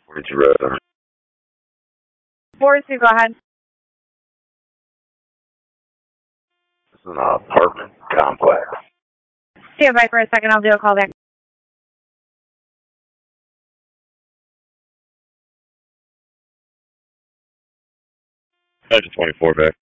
42 Road. 42, go ahead. This is an apartment complex. Stand by for a second, I'll do a call back. 24 back.